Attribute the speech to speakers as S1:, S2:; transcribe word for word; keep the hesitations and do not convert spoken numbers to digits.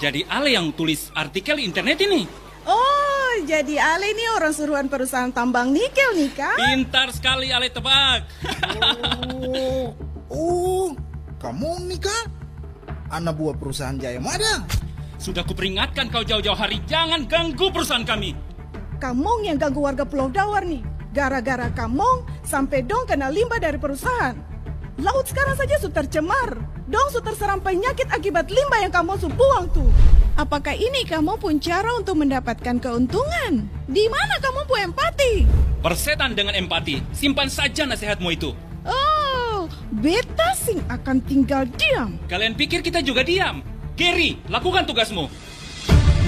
S1: Jadi Ale yang tulis artikel internet ini.
S2: Oh, jadi Ale ini orang suruhan perusahaan tambang nikel nih, Kak?
S1: Pintar sekali Ale tebak.
S3: Oh, oh, kamu nih Kak? Anak buah perusahaan Jaya Mada.
S1: Sudah kuperingatkan kau jauh-jauh hari, jangan ganggu perusahaan kami.
S2: Kamong yang ganggu warga Pulau Dawar nih. Gara-gara Kamong sampai dong kena limbah dari perusahaan. Laut sekarang saja sudah tercemar. Dong sudah terserang penyakit akibat limbah yang kamu su buang tuh. Apakah ini kamu pun cara untuk mendapatkan keuntungan? Di mana kamu pun empati?
S1: Persetan dengan empati, simpan saja nasihatmu itu.
S2: Oh, beta sing akan tinggal diam.
S1: Kalian pikir kita juga diam? Gary, lakukan tugasmu.